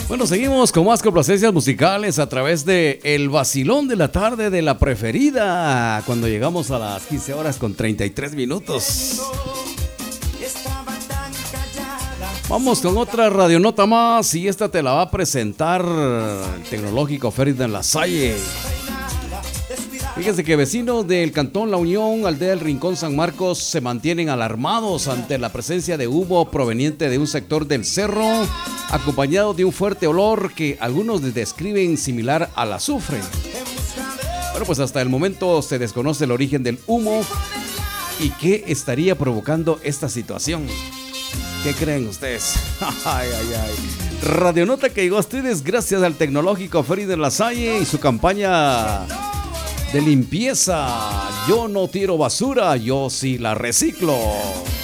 Bueno, seguimos con más complacencias musicales a través de El Vacilón de la Tarde de la Preferida, cuando llegamos a las 15 horas con 33 minutos. Vamos con otra radionota más y esta te la va a presentar el tecnológico Ferdinand Lasalle. Fíjense que vecinos del Cantón La Unión, aldea del Rincón San Marcos, se mantienen alarmados ante la presencia de humo proveniente de un sector del cerro, acompañado de un fuerte olor que algunos describen similar al azufre. Bueno, pues hasta el momento se desconoce el origen del humo y qué estaría provocando esta situación. ¿Qué creen ustedes? Ay, ay, ay. Radionota que llegó a ustedes gracias al tecnológico Ferdinand Lasalle y su campaña de limpieza. Yo no tiro basura, yo sí la reciclo.